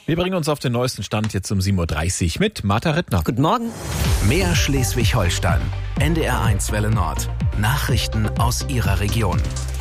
Wir bringen uns auf den neuesten Stand jetzt um 7.30 Uhr mit Martha Rittner. Guten Morgen. Mehr Schleswig-Holstein. NDR1 Welle Nord. Nachrichten aus Ihrer Region.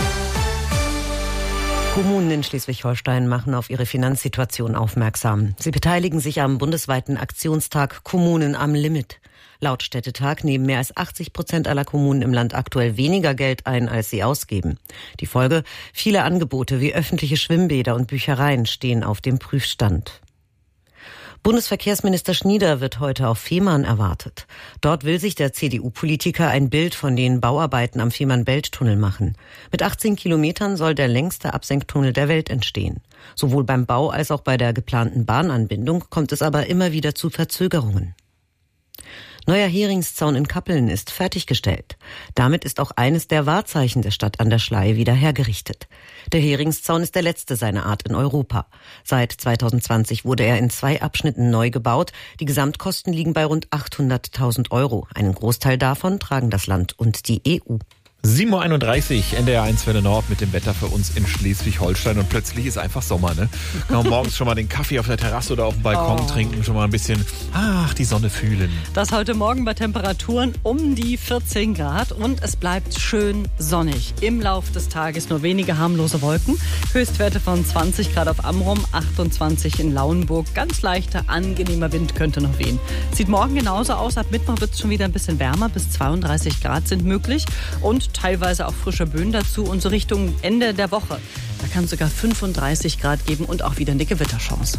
Kommunen in Schleswig-Holstein machen auf ihre Finanzsituation aufmerksam. Sie beteiligen sich am bundesweiten Aktionstag Kommunen am Limit. Laut Städtetag nehmen mehr als 80% aller Kommunen im Land aktuell weniger Geld ein, als sie ausgeben. Die Folge: viele Angebote wie öffentliche Schwimmbäder und Büchereien stehen auf dem Prüfstand. Bundesverkehrsminister Schnieder wird heute auf Fehmarn erwartet. Dort will sich der CDU-Politiker ein Bild von den Bauarbeiten am Fehmarn-Belt-Tunnel machen. Mit 18 Kilometern soll der längste Absenktunnel der Welt entstehen. Sowohl beim Bau als auch bei der geplanten Bahnanbindung kommt es aber immer wieder zu Verzögerungen. Neuer Heringszaun in Kappeln ist fertiggestellt. Damit ist auch eines der Wahrzeichen der Stadt an der Schlei wieder hergerichtet. Der Heringszaun ist der letzte seiner Art in Europa. Seit 2020 wurde er in 2 Abschnitten neu gebaut. Die Gesamtkosten liegen bei rund 800.000 €. Einen Großteil davon tragen das Land und die EU. 7.31 Uhr, NDR1 Welle Nord mit dem Wetter für uns in Schleswig-Holstein. Und plötzlich ist einfach Sommer, ne? Kann man morgens schon mal den Kaffee auf der Terrasse oder auf dem Balkon trinken, schon mal ein bisschen, die Sonne fühlen. Das heute Morgen bei Temperaturen um die 14 Grad und es bleibt schön sonnig. Im Lauf des Tages nur wenige harmlose Wolken. Höchstwerte von 20 Grad auf Amrum, 28 in Lauenburg. Ganz leichter, angenehmer Wind könnte noch wehen. Sieht morgen genauso aus. Ab Mittwoch wird es schon wieder ein bisschen wärmer. Bis 32 Grad sind möglich. Und teilweise auch frische Böen dazu und so Richtung Ende der Woche. Da kann es sogar 35 Grad geben und auch wieder eine Gewitterchance.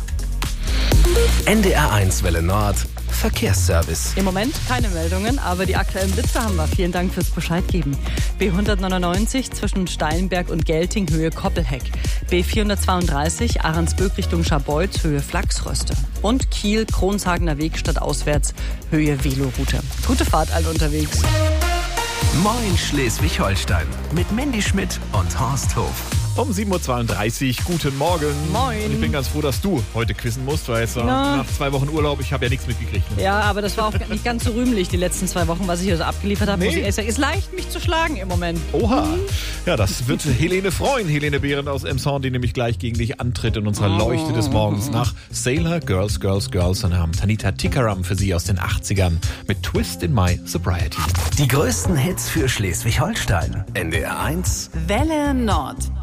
NDR1 Welle Nord. Verkehrsservice. Im Moment keine Meldungen, aber die aktuellen Blitze haben wir. Vielen Dank fürs Bescheid geben. B199 zwischen Steinberg und Gelting Höhe Koppelheck. B432 Ahrensböck Richtung Scharbeutz Höhe Flachsröste. Und Kiel Kronshagener Weg stadtauswärts Höhe Veloroute. Gute Fahrt alle unterwegs. Moin Schleswig-Holstein mit Mandy Schmidt und Horst Hof. Um 7.32 Uhr, guten Morgen. Moin. Und ich bin ganz froh, dass du heute quizzen musst, weil jetzt nach 2 Wochen Urlaub, ich habe ja nichts mitgekriegt. Ne? Ja, aber das war auch nicht ganz so rühmlich, die letzten 2 Wochen, was ich hier so abgeliefert habe. Nee. Es ist leicht, mich zu schlagen im Moment. Oha. Ja, das wird Helene freuen. Helene Behrendt aus Emshorn, die nämlich gleich gegen dich antritt in unserer Leuchte des Morgens nach Sailor, Girls, Girls, Girls. Und haben Tanita Tikaram für sie aus den 80ern mit Twist in My Sobriety. Die größten Hits für Schleswig-Holstein. NDR1 Welle Nord.